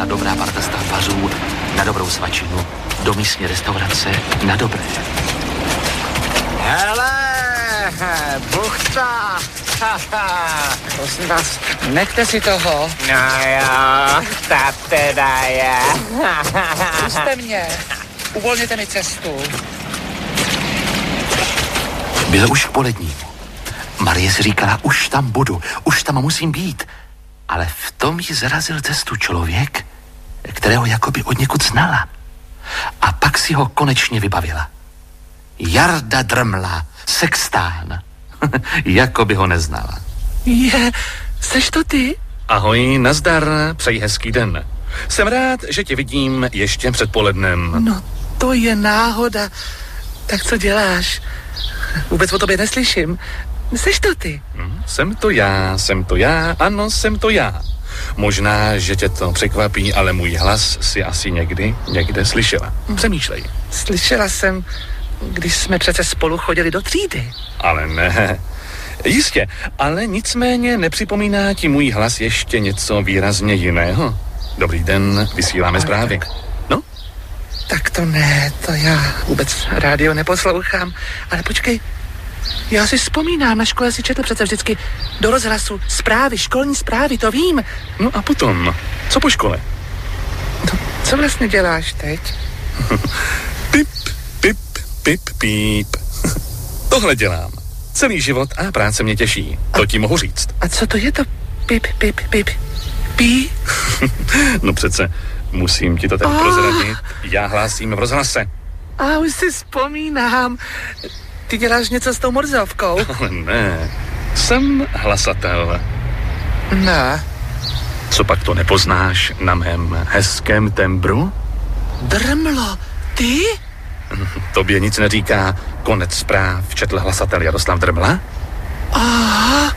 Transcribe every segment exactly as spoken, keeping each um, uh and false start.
přinesla dobrá parta stavbařů na dobrou svačinu, do místní restaurace na dobré. Hele, buchta. Prosím vás, nechte si toho. No jo, ta teda je. Puste mě. Uvolněte mi cestu. Bylo už k polední. Marie si říkala, už tam budu, už tam musím být. Ale v tom jí zarazil cestu člověk, kterého jakoby od někud znala. A pak si ho konečně vybavila. Jarda Drmla, sextán. Jakoby ho neznala. Je, seš to ty? Ahoj, nazdar, přeji hezký den. Jsem rád, že tě vidím ještě před polednem. No, to je náhoda. Tak co děláš? Vůbec o tobě neslyším. Seš to ty? Hm, jsem to já, jsem to já, ano, jsem to já. Možná, že tě to překvapí, ale můj hlas si asi někdy, někde slyšela. Přemýšlej. Slyšela jsem, když jsme přece spolu chodili do třídy. Ale ne. Jistě, ale nicméně nepřipomíná ti můj hlas ještě něco výrazně jiného. Dobrý den, vysíláme Ale zprávy. tak. No? Tak to ne, to já vůbec rádio neposlouchám. Ale počkej, já si vzpomínám, na škole si četl přece vždycky do rozhlasu zprávy, školní zprávy, to vím. No a potom, co po škole? No, co vlastně děláš teď? Pip, pip, pip, pip. Tohle dělám. Celý život a práce mě těší. To ti mohu říct. A co to je to pip, pip, pip, pí? No přece, musím ti to teď Ah. prozradit. Já hlásím v rozhlase. A už si vzpomínám. Ty děláš něco s tou morzovkou? Ale ne, jsem hlasatel. Ne. Co pak to nepoznáš na mém hezkém tembru? Drmlo, ty? Tobě nic neříká konec zpráv, četl hlasatel Jaroslav Drmla? Aha,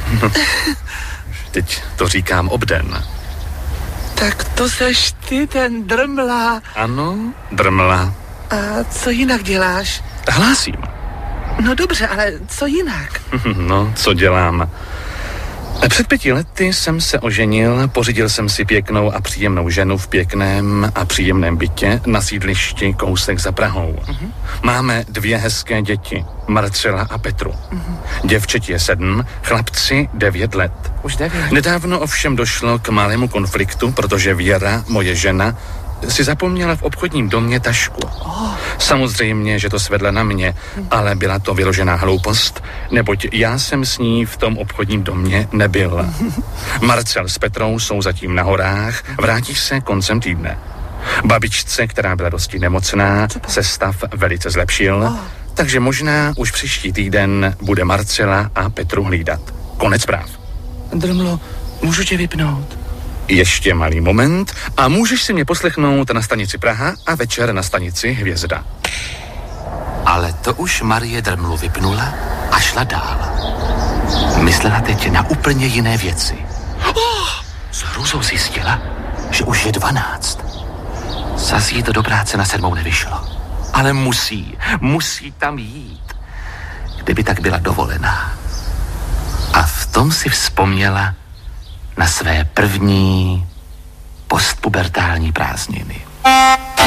Teď to říkám obden. tak to seš ty, ten Drmla. Ano, Drmla. A co jinak děláš? Hlásím. No dobře, ale co jinak? No, co dělám? Před pěti lety jsem se oženil, pořídil jsem si pěknou a příjemnou ženu v pěkném a příjemném bytě na sídlišti kousek za Prahou. Uh-huh. Máme dvě hezké děti, Marcela a Petru. Uh-huh. Děvčeti je sedm, chlapci devět let. Už devět. Nedávno ovšem došlo k malému konfliktu, protože Věra, moje žena, si zapomněla v obchodním domě tašku. Oh. Samozřejmě, že to svedla na mě, ale byla to vyložená hloupost, neboť já jsem s ní v tom obchodním domě nebyl. Marcel s Petrou jsou zatím na horách, vrátí se koncem týdne. Babičce, která byla dosti nemocná, se stav velice zlepšil, takže možná už příští týden bude Marcela a Petru hlídat. Konec zpráv. Drmlo, můžu tě vypnout? Ještě malý moment a můžeš si mě poslechnout na stanici Praha a večer na stanici Hvězda. Ale to už Marie Drmlu vypnula a šla dál. Myslela teď na úplně jiné věci. Oh! S hrůzou zjistila, že už je dvanáct. Zas jí to do práce na sedmou nevyšlo. Ale musí, musí tam jít. Kdyby tak byla dovolená. A v tom si vzpomněla na své první postpubertální prázdniny.